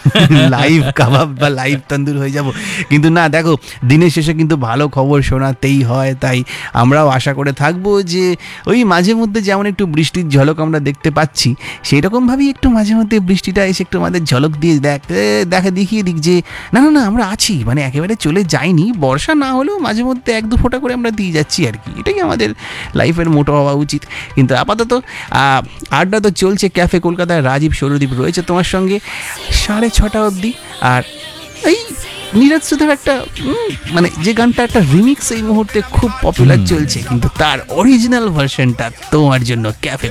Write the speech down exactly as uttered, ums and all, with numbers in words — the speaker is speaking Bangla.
লাইভ কাবাব বা লাইভ তন্দুর হয়ে যাব। কিন্তু না, দেখো দিনের শেষে কিন্তু ভালো খবর শোনাতেই হয়, তাই আমরাও আশা করে থাকবো যে ওই মাঝে মধ্যে যেমন একটু বৃষ্টির ঝলক আমরা দেখতে পাচ্ছি, সেই রকমভাবেই একটু মাঝে মধ্যে বৃষ্টিটা এসে একটু আমাদের ঝলক দিয়ে দেখ দেখা দেখিয়ে দিক যে না না না আমরা আছি, মানে একেবারে চলে যাইনি। বর্ষা না হলেও মাঝে মধ্যে এক দু ফোঁটা করে আমরা দিয়ে যাচ্ছি আর কি, এটাই আমাদের লাইফের মোটো হওয়া উচিত। কিন্তু আপাতত আড্ডা তো চলছে ক্যাফে কলকাতায়, রাজীব সৌরদীপ রয়েছে তোমার সঙ্গে সাড়ে ছটা অবধি। আর এই নীরজ সুধার একটা মানে যে গানটা একটা রিমিক্স এই মুহূর্তে খুব পপুলার চলছে, কিন্তু তার অরিজিনাল ভার্সনটা তোমার জন্য ক্যাফে